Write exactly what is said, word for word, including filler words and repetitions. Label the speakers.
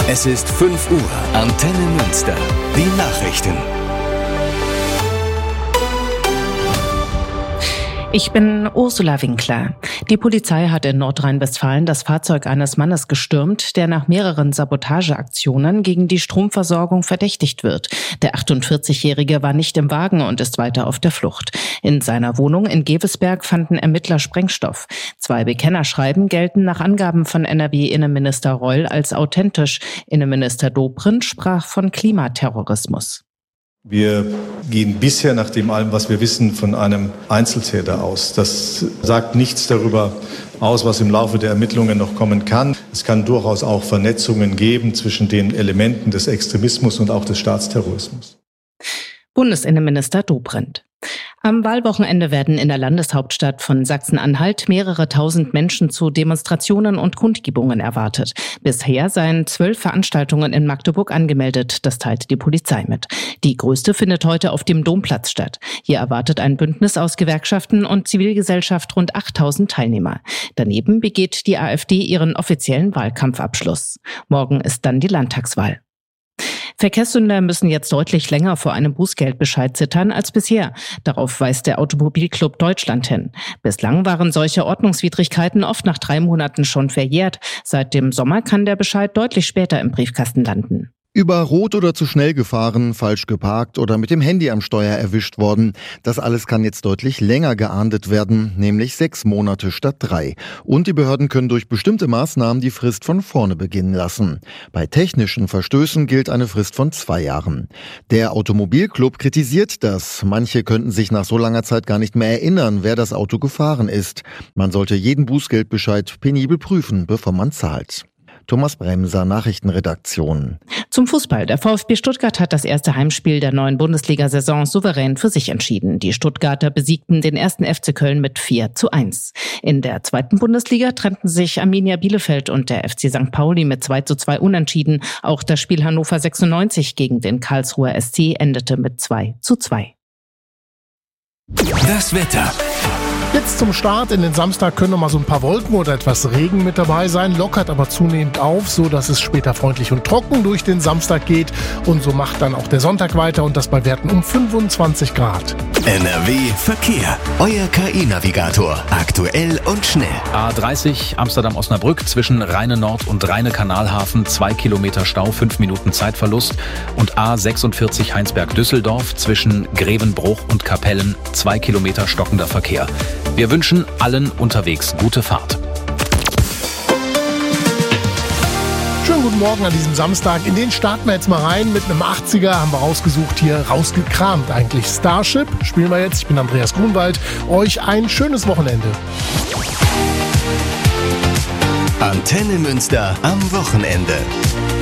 Speaker 1: Es ist fünf Uhr. Antenne Münster. Die Nachrichten.
Speaker 2: Ich bin Ursula Winkler. Die Polizei hat in Nordrhein-Westfalen das Fahrzeug eines Mannes gestürmt, der nach mehreren Sabotageaktionen gegen die Stromversorgung verdächtigt wird. Der achtundvierzigjährige war nicht im Wagen und ist weiter auf der Flucht. In seiner Wohnung in Gevesberg fanden Ermittler Sprengstoff. Zwei Bekennerschreiben gelten nach Angaben von N R W-Innenminister Reul als authentisch. Innenminister Dobrindt sprach von Klimaterrorismus.
Speaker 3: Wir gehen bisher nach dem allem, was wir wissen, von einem Einzeltäter aus. Das sagt nichts darüber aus, was im Laufe der Ermittlungen noch kommen kann. Es kann durchaus auch Vernetzungen geben zwischen den Elementen des Extremismus und auch des Staatsterrorismus.
Speaker 2: Bundesinnenminister Dobrindt. Am Wahlwochenende werden in der Landeshauptstadt von Sachsen-Anhalt mehrere tausend Menschen zu Demonstrationen und Kundgebungen erwartet. Bisher seien zwölf Veranstaltungen in Magdeburg angemeldet, das teilte die Polizei mit. Die größte findet heute auf dem Domplatz statt. Hier erwartet ein Bündnis aus Gewerkschaften und Zivilgesellschaft rund achttausend Teilnehmer. Daneben begeht die AfD ihren offiziellen Wahlkampfabschluss. Morgen ist dann die Landtagswahl. Verkehrssünder müssen jetzt deutlich länger vor einem Bußgeldbescheid zittern als bisher. Darauf weist der Automobilclub Deutschland hin. Bislang waren solche Ordnungswidrigkeiten oft nach drei Monaten schon verjährt. Seit dem Sommer kann der Bescheid deutlich später im Briefkasten landen.
Speaker 4: Über Rot oder zu schnell gefahren, falsch geparkt oder mit dem Handy am Steuer erwischt worden. Das alles kann jetzt deutlich länger geahndet werden, nämlich sechs Monate statt drei. Und die Behörden können durch bestimmte Maßnahmen die Frist von vorne beginnen lassen. Bei technischen Verstößen gilt eine Frist von zwei Jahren. Der Automobilclub kritisiert das. Manche könnten sich nach so langer Zeit gar nicht mehr erinnern, wer das Auto gefahren ist. Man sollte jeden Bußgeldbescheid penibel prüfen, bevor man zahlt. Thomas Bremser, Nachrichtenredaktion.
Speaker 2: Zum Fußball. Der VfB Stuttgart hat das erste Heimspiel der neuen Bundesliga-Saison souverän für sich entschieden. Die Stuttgarter besiegten den ersten F C Köln mit vier zu eins. In der zweiten Bundesliga trennten sich Arminia Bielefeld und der F C Sankt Pauli mit zwei zu zwei unentschieden. Auch das Spiel Hannover sechsundneunzig gegen den Karlsruher S C endete mit zwei zu zwei.
Speaker 1: Das Wetter.
Speaker 5: Jetzt zum Start in den Samstag können noch mal so ein paar Wolken oder etwas Regen mit dabei sein, lockert aber zunehmend auf, so dass es später freundlich und trocken durch den Samstag geht. Und so macht dann auch der Sonntag weiter und das bei Werten um fünfundzwanzig Grad.
Speaker 1: N R W Verkehr. Euer K I-Navigator. Aktuell und schnell.
Speaker 6: A dreißig Amsterdam-Osnabrück zwischen Rheine-Nord und Rheine-Kanalhafen. Zwei Kilometer Stau, fünf Minuten Zeitverlust. Und A sechsundvierzig Heinsberg-Düsseldorf zwischen Grevenbruch und Kapellen. Zwei Kilometer stockender Verkehr. Wir wünschen allen unterwegs gute Fahrt.
Speaker 5: Schönen guten Morgen an diesem Samstag. In den starten wir jetzt mal rein. Mit einem achtziger haben wir rausgesucht hier, rausgekramt eigentlich. Starship spielen wir jetzt. Ich bin Andreas Grunwald. Euch ein schönes Wochenende.
Speaker 1: Antenne Münster am Wochenende.